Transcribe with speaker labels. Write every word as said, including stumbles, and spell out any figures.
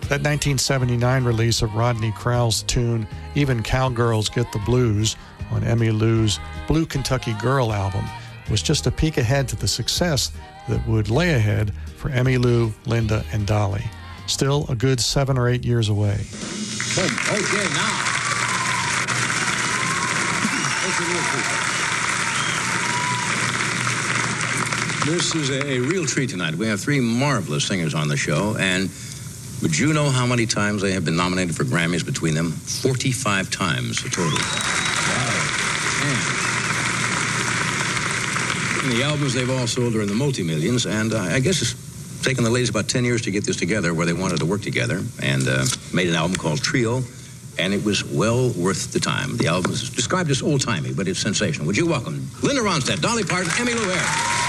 Speaker 1: That nineteen seventy-nine release of Rodney Crowell's tune, Even Cowgirls Get the Blues, on Emmylou's Blue Kentucky Girl album, was just a peek ahead to the success that would lay ahead for Emmylou, Linda, and Dolly. Still a good seven or eight years away.
Speaker 2: Boom. Okay, now. This is a, a real treat tonight. We have three marvelous singers on the show, and would you know how many times they have been nominated for Grammys between them? forty-five times a total. Wow. And the albums they've all sold are in the multi-millions, and uh, I guess it's taken the ladies about ten years to get this together where they wanted to work together, and uh, made an album called Trio, and it was well worth the time. The album is described as old-timey, but it's sensational. Would you welcome Linda Ronstadt, Dolly Parton, Emmylou Harris.